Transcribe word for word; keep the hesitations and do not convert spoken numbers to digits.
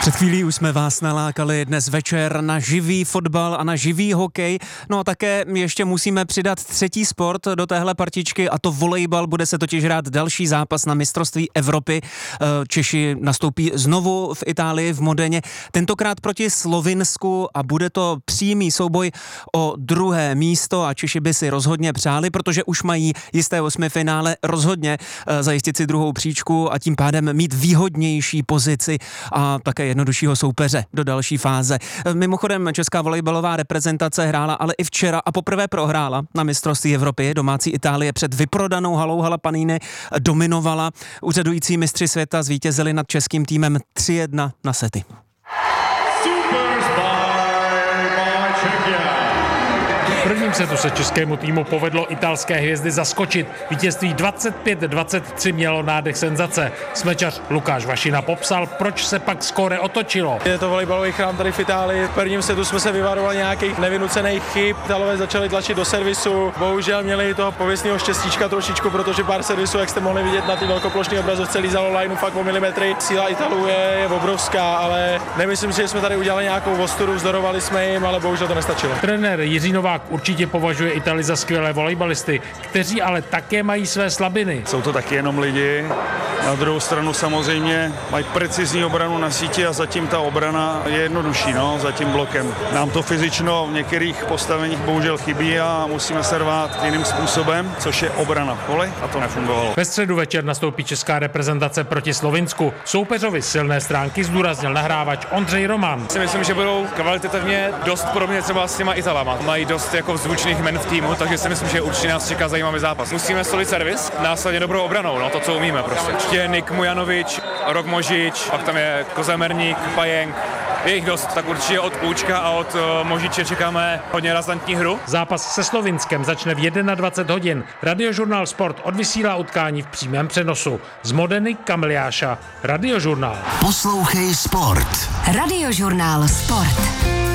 Před chvílí už jsme vás nalákali dnes večer na živý fotbal a na živý hokej. No a také ještě musíme přidat třetí sport do téhle partičky, a to volejbal. Bude se totiž hrát další zápas na mistrovství Evropy. Češi nastoupí znovu v Itálii v Modeně, tentokrát proti Slovinsku, a bude to přímý souboj o druhé místo a Češi by si rozhodně přáli, protože už mají jisté osmifinále, rozhodně zajistit si druhou příčku a tím pádem mít výhodnější pozici a také jednoduššího soupeře do další fáze. Mimochodem česká volejbalová reprezentace hrála ale i včera a poprvé prohrála na mistrovství Evropy. Domácí Itálie před vyprodanou halou Hala Panini dominovala. Úřadující mistři světa zvítězili nad českým týmem tři jedna na sety. V prvním setu se českému týmu povedlo italské hvězdy zaskočit. Vítězství dvacet pět dvacet tři mělo nádech senzace. Smečař Lukáš Vašina popsal, proč se pak skóre otočilo. Je to volejbalový chrám tady v Itálii. V prvním setu jsme se vyvarovali nějakých nevynucených chyb. Italové začali tlačit do servisu. Bohužel měli toho pověstného štěstíčka trošičku, protože pár servisů, jak jste mohli vidět na ty velkoplošné obrazovce, lízalo lineu fakt o milimetry. Síla Italů je, je obrovská, ale nemyslím si, že jsme tady udělali nějakou ostudu, vzdorovali jsme jim, ale bohužel to nestačilo. Trenér Jiří Novák určitě považuje Italy za skvělé volejbalisty, kteří ale také mají své slabiny. Jsou to taky jenom lidi. Na druhou stranu samozřejmě mají precizní obranu na síti a zatím ta obrana je jednodušší, no, za tím blokem. Nám to fyzično v některých postaveních bohužel chybí a musíme se rvát jiným způsobem, což je obrana v poli, a to nefungovalo. Ve středu večer nastoupí česká reprezentace proti Slovinsku. Soupeřovi silné stránky zdůraznil nahrávač Ondřej Roman. Si myslím, že budou kvalitativně dost podobně třeba s těma Italama. Mají dost jako vzručných men v týmu, takže si myslím, že určitě nás čeká zajímavý zápas. Musíme stolit servis, následně dobrou obranou, no to, co umíme prostě. Určitě Nik Mujanovič, Rok Možič, pak tam je Kozemerník, Pajenk. Je jich dost, tak určitě od Půčka a od uh, Možiče čekáme hodně razantní hru. Zápas se Slovinskem začne v dvacet jedna hodin. Radiožurnál Sport odvysílá utkání v přímém přenosu. Z Modeny Kamiliáša. Radiožurnál. Poslouchej Sport. Radiožurnál Sport.